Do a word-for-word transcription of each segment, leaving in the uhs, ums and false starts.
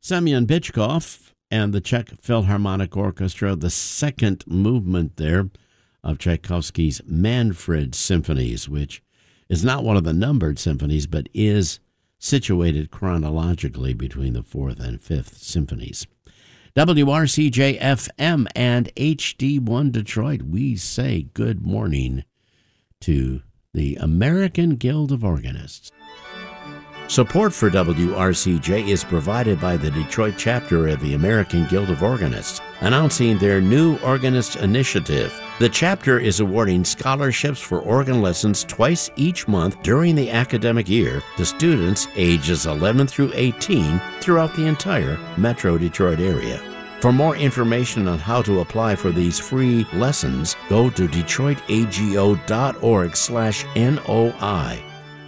Semyon Bychkov and the Czech Philharmonic Orchestra, the second movement there of Tchaikovsky's Manfred Symphonies, which is not one of the numbered symphonies, but is situated chronologically between the fourth and fifth symphonies. W R C J F M and H D one Detroit, we say good morning to the American Guild of Organists. Support for W R C J is provided by the Detroit chapter of the American Guild of Organists, announcing their new Organist Initiative. The chapter is awarding scholarships for organ lessons twice each month during the academic year to students ages eleven through eighteen throughout the entire Metro Detroit area. For more information on how to apply for these free lessons, go to detroitago.org slash NOI.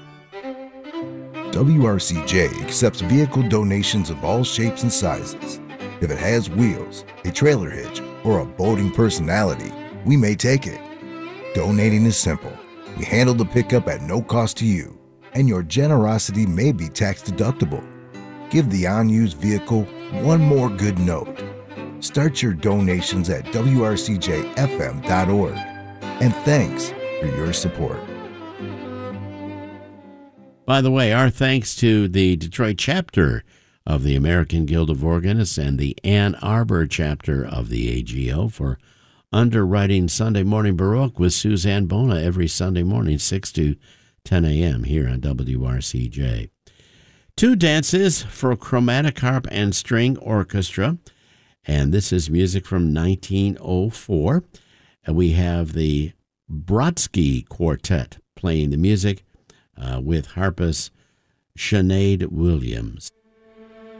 W R C J accepts vehicle donations of all shapes and sizes. If it has wheels, a trailer hitch, or a boating personality, we may take it. Donating is simple. We handle the pickup at no cost to you, and your generosity may be tax deductible. Give the unused vehicle one more good note. Start your donations at W R C J F M dot org. And thanks for your support. By the way, our thanks to the Detroit chapter of the American Guild of Organists and the Ann Arbor chapter of the A G O for underwriting Sunday Morning Baroque with Suzanne Bona every Sunday morning, six to ten a.m. here on W R C J. Two dances for chromatic harp and string orchestra, and this is music from nineteen oh four. And we have the Brodsky Quartet playing the music uh, with harpist Sinead Williams.